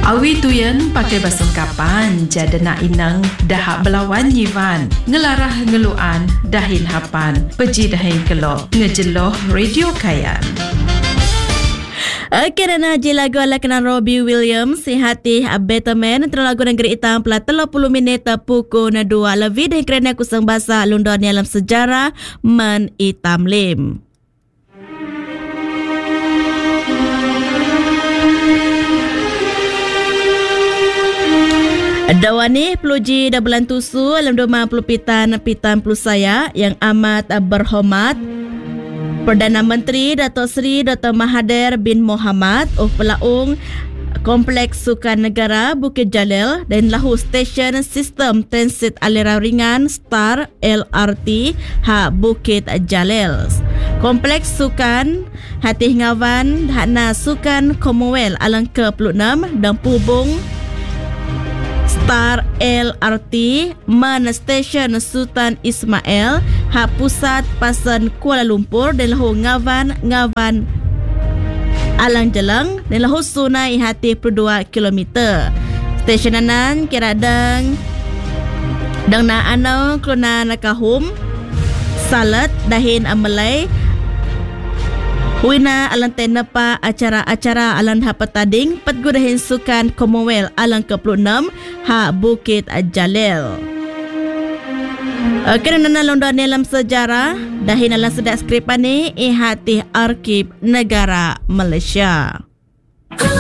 Awi tuyen pakai basung kapan, jada nak inang, dahak belawan yivan, ngelarah ngeluan, dahin hapan, peji dahin kelok, ngejeloh radio kayan. Kerana je lagu ala kena Robbie Williams, si hati Betterman, terus lagu negeri hitam pelat 30 minit pukul 2 lebih dan kerana kusang bahasa London dalam sejarah men hitam lim. Dawani peluji dah bulan tusu dalam 20 pitan plus saya yang amat berhormat Perdana Menteri Dato' Seri Dr. Mahathir bin Mohamad pelaung Kompleks Sukan Negara Bukit Jalil dan lahu stesen sistem transit aliran ringan Star LRT Bukit Jalil. Kompleks Sukan Hati Ngawan Hana Sukan Commonwealth alang ke-26 dan pubung Star LRT mana stesen Sultan Ismail pusat pasan Kuala Lumpur dan lahu ngawan alang jelang dan lahu sunai hati 2 km. Stesen anan kira dang na anau klona nakahum salat dahin amalai Wina alang tenapa acara-acara alang hapatading petgudahin sukan Commonwealth alang ke-26 Bukit Jalil. Kerana London dalam sejarah dahin alang sedak skripan ni hati Arkib Negara Malaysia.